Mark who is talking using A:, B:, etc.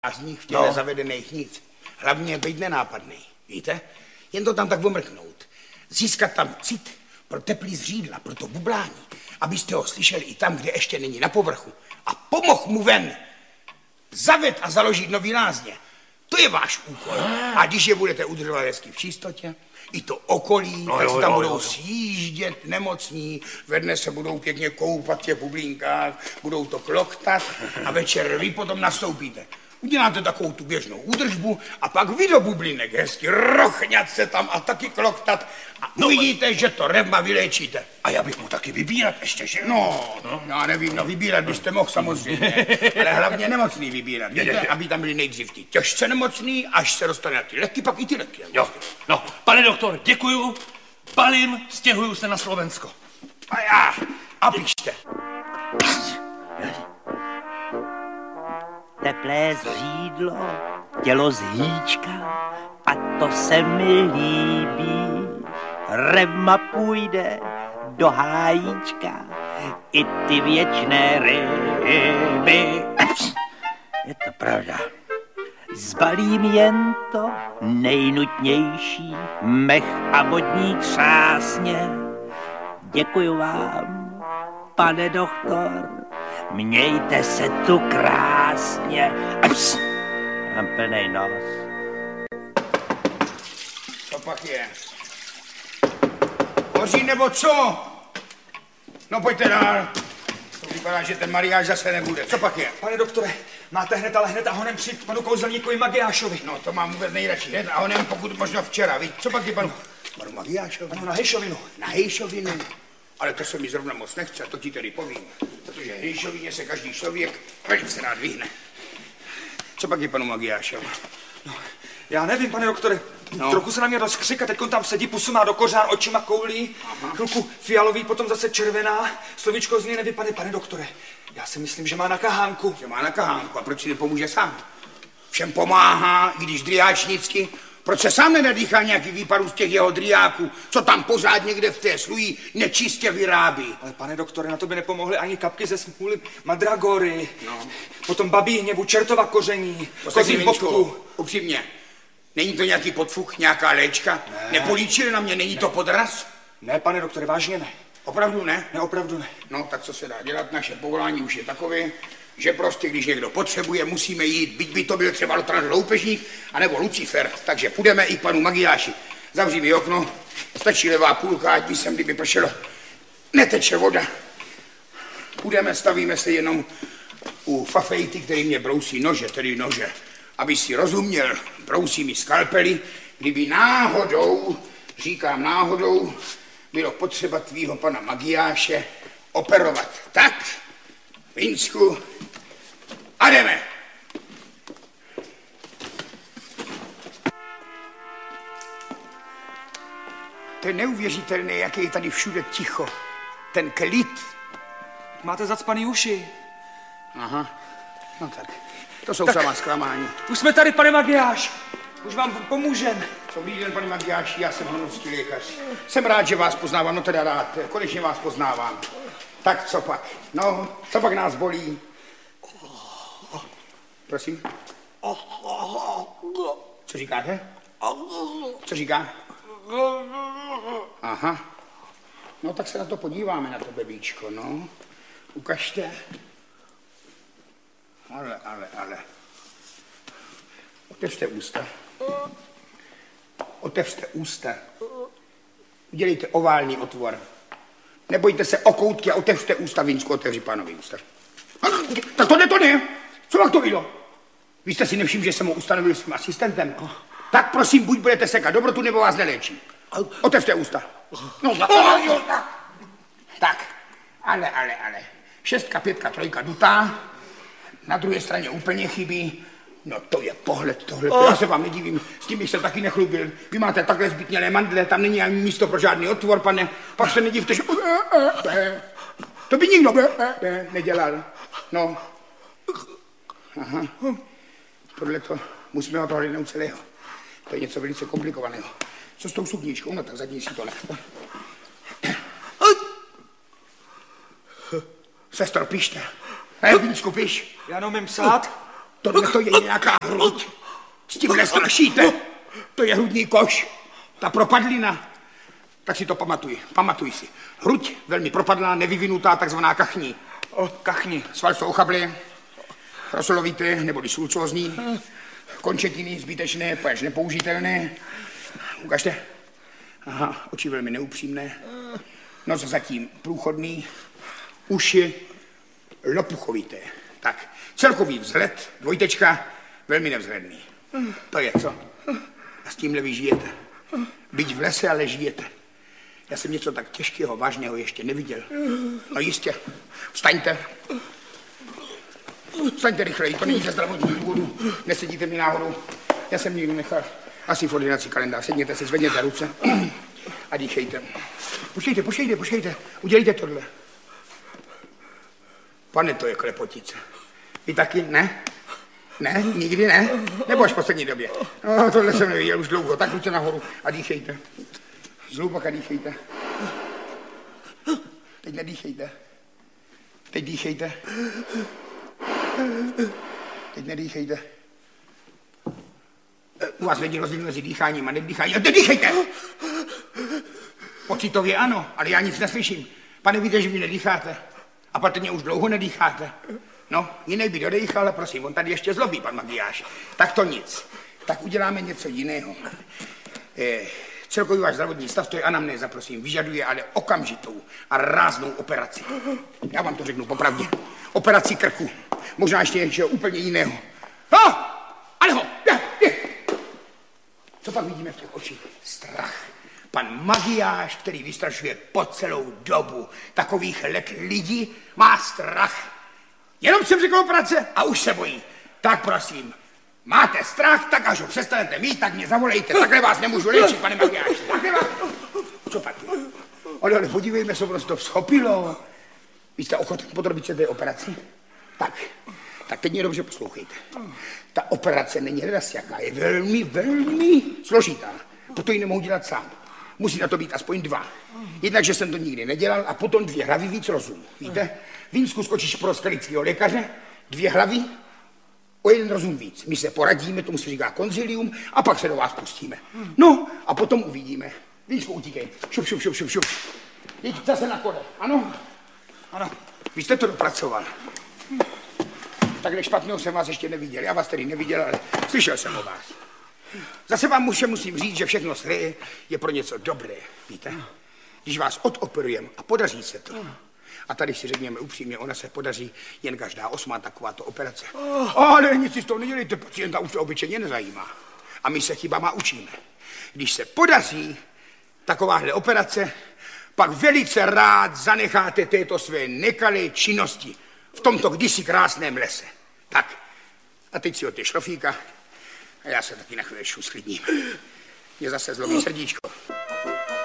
A: v těch nezavedených nic. Hlavně být nenápadný, víte? Jen to tam tak omrknout. Získat tam cit pro teplý zřídla, pro to bublání, abyste ho slyšeli i tam, kde ještě není na povrchu. A pomohl mu ven. Zaved a založit nový lázně. To je váš úkol. A když je budete udržovat hezky v čistotě, i to okolí, tak se tam budou sjíždět nemocní, ve dne se budou pěkně koupat v těch bublinkách, budou to kloktat a večer vy potom nastoupíte. Uděláte takovou tu běžnou údržbu a pak vy do bublinek hezky rochňat se tam a taky kloktat a uvidíte, že to revma vyléčíte.
B: A já bych mu taky vybírat ještě, že?
A: No, já nevím, vybírat byste mohl samozřejmě, ale hlavně nemocný vybírat, víte, aby tam byli nejdřív ti těžce nemocný, až se dostane na ty léky, pak i ty léky.
B: Jo, no, pane doktor, děkuju, balím, stěhuju se na Slovensko.
A: A píšte.
C: Teplé zřídlo, tělo z hýčka, a to se mi líbí. Revma půjde do hájíčka, i ty věčné ryby. Je to pravda. Zbalím jen to nejnutnější, mech a vodní třásně. Děkuju vám, pane doktor, mějte se tu krásně. Mám plnej nos.
A: Co pak je? Hoří nebo co? No pojďte dál. To vypadá, že ten mariáš zase nebude. Co pak je?
D: Pane doktore, máte hned a honem přijít k panu kouzelníkovi Magiášovi.
A: No to mám vůbec nejradši. Hned a honem pokud možno včera. Víš, co pak je panu Magiášovi?
D: Ano, na Hejšovinu.
A: Na Hejšovinu? Ale to se mi zrovna moc nechce, to ti tedy povím. Protože Hejšovině se každý člověk velice rád vyhne. Co pak je panu Magiášovi?
D: No, já nevím, pane doktore. Trochu se na mě rozkřik a teď tam sedí, pusu má do kořán, očima koulí. Chvilku fialový, potom zase červená. Slovíčko z něj nevypadne, pane doktore. Já si myslím, že má na kahánku.
A: Že má na kahánku a proč si nepomůže sám? Všem pomáhá, i když driáčnicky. Proč se sám nenadýchá nějaký výparů z těch jeho driáků, co tam pořád někde v té sluji nečistě vyrábí?
D: Ale pane doktore, na to by nepomohly ani kapky ze smůly madragory. Potom babí hněvu, čertova koření, kozí bobku.
A: Upřímně, není to nějaký podfuk, nějaká léčka? Ne. Nepolíčili na mě, není to podraz?
D: Ne, pane doktore, vážně ne.
A: Opravdu ne?
D: Ne, opravdu ne.
A: No, tak co se dá dělat? Naše povolání už je takové, že prostě, když někdo potřebuje, musíme jít, byť by to byl třeba Lothar Loupežník, anebo Lucifer, takže půjdeme i k panu Magiáši. Zavři mi okno, stačí levá půlka, ať by sem, kdyby pršelo, neteče voda. Půjdeme, stavíme se jenom u Fafejty, který mě brousí nože, tedy nože. Aby si rozuměl, brousí mi skalpely, kdyby náhodou, říkám náhodou, bylo potřeba tvýho pana Magiáše operovat. Tak, Vinsku, a jdeme. To je neuvěřitelné, jaký je tady všude ticho. Ten klid.
D: Máte zacpaný uši.
A: Aha, no tak, to jsou samá zklamání.
D: Už jsme tady, pane Magiáš. Už vám pomůžem.
A: Dobrý den, pane Magiáši, já jsem honovský lékař. Jsem rád, že vás poznávám, no teda rád, konečně vás poznávám. Tak co pak? No, co pak nás bolí? Prosím? Co říkáte? Co říká? Aha. No tak se na to podíváme, na to bebíčko, no. Ukažte. Ale. Otevřte ústa. Otevřte ústa. Udělejte oválný otvor. Nebojte se o koutky a otevřte ústa, Vinsku, otevři pánovi ústa. Tak to ne. Co vám to bylo? Vy jste si nevšiml, že jsem ho ustanovil svým asistentem? Tak prosím, buď budete sekat dobrotu, nebo vás neléčí. Otevřte ústa. No, tak, ale. 6, 5, 3 dutá. Na druhé straně úplně chybí. No to je pohled tohle, já se vám nedivím, s tím bych se taky nechlubil. Vy máte takhle zbytnělé mandle, tam není ani místo pro žádný otvor, pane. Pak se nedivte, že... To by nikdo nedělal. No. Aha. Tohle to musíme ho prohlédnout celého. To je něco velice komplikovaného. Co s tou sukničkou? No tak zadní si to nechte. Sestro, pište. Vinsku, piš.
D: Já neumím psát.
A: Tohle to je nějaká hruď. S tímhle strašíte. To je hrudní koš. Ta propadlina. Tak si to pamatuj si. Hruď velmi propadlá, nevyvinutá, takzvaná kachní.
D: Kachní.
A: Sval jsou ochably, rosolovité, neboli sulcózní, končetiny zbytečné, až nepoužitelné. Ukažte. Aha, oči velmi neupřímné. Nos zatím průchodný, uši lopuchovité. Tak, celkový vzhled, dvojtečka, velmi nevzhledný. To je co? A s tímhle vy žijete. Byť v lese, ale žijete. Já jsem něco tak těžkého, vážného ještě neviděl. No jistě. Vstaňte. Vstaňte rychleji, to není ze zdravotních důvodů. Nesedíte mi náhodou. Já jsem někdo nechal asi v ordinaci kalendář. Sedněte si, zvedněte ruce a dýchejte. Počkejte. Udělejte tohle. Pane, to je klepotice. Vy taky? Ne? Ne? Nikdy ne? Nebo až v poslední době? No, tohle jsem neviděl už dlouho. Tak ruce nahoru a dýchejte. Zhlubaka dýchejte. Teď nedýchejte. Teď dýchejte. Teď nedýchejte. U vás není rozdíl mezi dýcháním a nedýcháním. Teď dýchejte! Pocitově ano, ale já nic neslyším. Pane, víte, že vy nedýcháte. A patrně už dlouho nedýcháte. No, jiný by dodejchal, ale prosím, on tady ještě zlobí, pan Magiáš. Tak to nic. Tak uděláme něco jiného. Celkový váš zdravotní stav, to je anamnéza, prosím, vyžaduje ale okamžitou a ráznou operaci. Já vám to řeknu popravdě. Operaci krku. Možná ještě něčeho úplně jiného. Aleho, běh. Co pak vidíme v těch očích? Strach. Pan Magiáš, který vystrašuje po celou dobu takových let lidí, má strach. Jenom jsem řekl operace a už se bojí. Tak prosím, máte strach, tak až ho přestanete mít, tak mě zavolejte. Takhle vás nemůžu léčit, pane Magiáši. Takhle vás... Co pak? Ale podívejme, co prostě to schopilo. Vy jste ochoten podrobit se té operaci? Tak teď mě dobře poslouchejte. Ta operace není hledas jaká, je velmi složitá. Proto ji nemohu dělat sám. Musí na to být aspoň 2. Jednak, že jsem to nikdy nedělal a potom 2 hlavy víc rozumu. Víte? V Vínsku skočíš pro skalického lékaře, 2 hlavy, o 1 rozum víc. My se poradíme, tomu se říká konzilium, a pak se do vás pustíme. No, a potom uvidíme. Vínsku, utíkej. Šup. Jď zase na kole, ano? Ano. Vy jste to dopracoval. Takhle špatného jsem vás ještě neviděl. Já vás tedy neviděl, ale slyšel jsem o vás. Zase vám musím říct, že všechno zlé je pro něco dobré, víte? Když vás odoperujeme a podaří se to, a tady si řekněme upřímně, ona se podaří jen každá 8. takováto operace. Ale nic si z toho nedělejte, pacienta už to obyčejně nezajímá. A my se chybama učíme. Když se podaří takováhle operace, pak velice rád zanecháte této své nekalé činnosti v tomto kdysi krásném lese. Tak, a teď si od té šlofíka a já se taky na chvíli sklidním. Mě zase zlomí srdíčko.